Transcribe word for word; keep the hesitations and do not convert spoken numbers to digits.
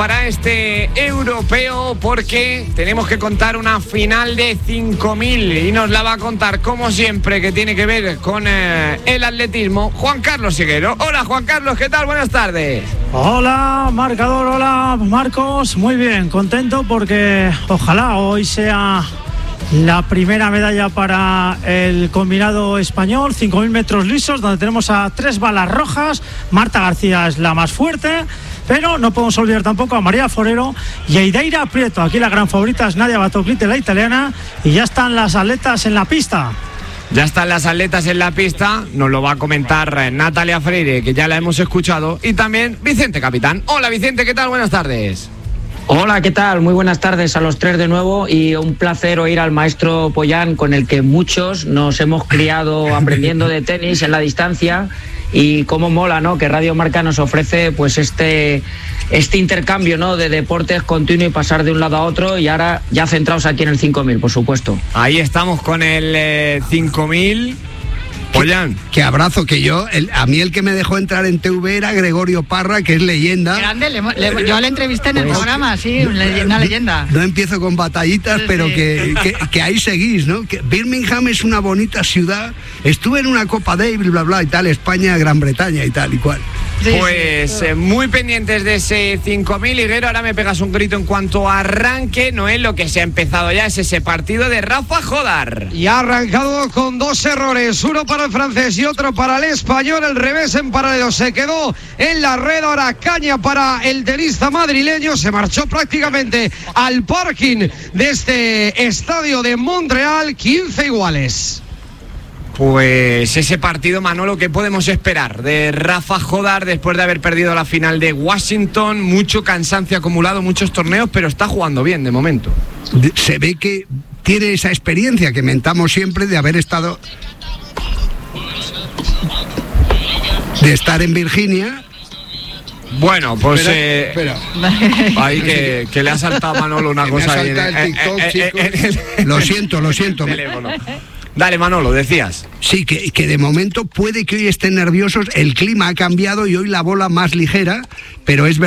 para este europeo porque tenemos que contar una final de cinco mil y nos la va a contar, como siempre, que tiene que ver con eh, el atletismo, Juan Carlos Siguero. Hola, Juan Carlos, ¿qué tal? Buenas tardes. Hola, marcador, hola, Marcos. Muy bien, contento porque ojalá hoy sea la primera medalla para el combinado español, cinco mil metros lisos, donde tenemos a tres balas rojas. Marta García es la más fuerte, pero no podemos olvidar tampoco a María Forero y a Idaira Prieto. Aquí la gran favorita es Nadia Battoclite, la italiana, y ya están las atletas en la pista. Ya están las atletas en la pista, nos lo va a comentar Natalia Freire, que ya la hemos escuchado, y también Vicente Capitán. Hola Vicente, ¿qué tal? Buenas tardes. Hola, ¿qué tal? Muy buenas tardes a los tres de nuevo y un placer oír al maestro Pollán, con el que muchos nos hemos criado aprendiendo de tenis en la distancia, y cómo mola, ¿no?, que Radio Marca nos ofrece pues este, este intercambio, ¿no?, de deportes continuo y pasar de un lado a otro, y ahora ya centrados aquí en el cinco mil, por supuesto. Ahí estamos con el eh, cinco mil. Pollán. Qué abrazo, que yo, el, a mí el que me dejó entrar en T V era Gregorio Parra, que es leyenda. Grande, le, le, yo le entrevisté en el pues, programa, sí, no, una leyenda. No empiezo con batallitas, sí, pero sí. Que, que, que ahí seguís, ¿no? Que Birmingham es una bonita ciudad. Estuve en una Copa Davis, bla, bla, y tal, España, Gran Bretaña y tal y cual. Sí, pues sí. Eh, muy pendientes de ese cinco mil, Higuero. Ahora me pegas un grito en cuanto a arranque. No es lo que se ha empezado ya, es ese partido de Rafa Jodar. Y ha arrancado con dos errores, uno para el francés y otro para el español. El revés en paralelo se quedó en la red. Ahora caña para el tenista madrileño. Se marchó prácticamente al parking de este estadio de Montreal. quince iguales. Pues ese partido, Manolo, ¿qué podemos esperar de Rafa Jodar después de haber perdido la final de Washington? Mucho cansancio acumulado, muchos torneos, pero está jugando bien de momento. Se ve que tiene esa experiencia que mentamos siempre de haber estado, de estar en Virginia. Bueno, pues espera, eh, espera. Ahí que, que le ha saltado a Manolo una que cosa ahí. El TikTok, eh, eh, eh, eh, lo siento, lo siento. Teléfono. Dale, Manolo, decías. Sí, que, que de momento puede que hoy estén nerviosos, el clima ha cambiado y hoy la bola más ligera, pero es verdad.